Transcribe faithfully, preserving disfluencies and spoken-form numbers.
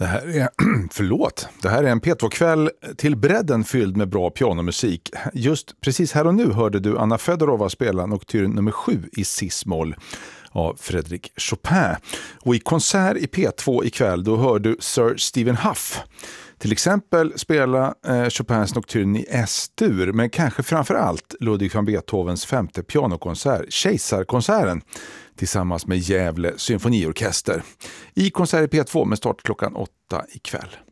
Det här är, förlåt, det här är en P två-kväll till bredden fylld med bra pianomusik. Just precis här och nu hörde du Anna Fedorova spela noktyr nummer sju i cis-moll av Frédéric Chopin. Och i konsert i P två ikväll då hör du Sir Stephen Hough till exempel spela eh, Chopins noktyr i S-dur, men kanske framförallt Ludwig van Beethovens femte pianokonsert, Kejsarkonserten, tillsammans med Gävle symfoniorkester. I konsert i P två med start klockan åtta ikväll.